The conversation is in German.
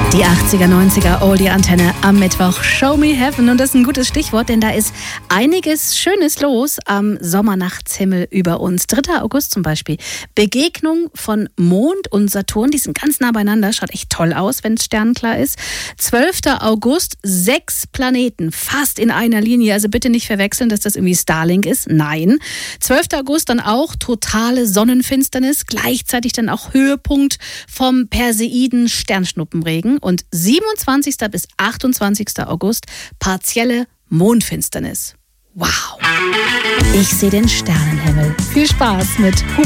Die 80er, 90er Oldie-Antenne am Mittwoch. Show me heaven. Und das ist ein gutes Stichwort, denn da ist einiges Schönes los am Sommernachtshimmel über uns. 3. August zum Beispiel. Begegnung von Mond und Saturn. Die sind ganz nah beieinander. Schaut echt toll aus, wenn es sternenklar ist. 12. August, 6 Planeten. Fast in einer Linie. Also bitte nicht verwechseln, dass das irgendwie Starlink ist. Nein. 12. August dann auch totale Sonnenfinsternis. Gleichzeitig dann auch Höhepunkt vom Perseiden Sternschnuppenregen. Und 27. bis 28. August partielle Mondfinsternis. Wow. Ich sehe den Sternenhimmel. Viel Spaß mit